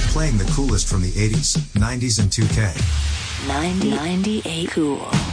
Playing the coolest from the 80s, 90s, and 2K. 98 Cool.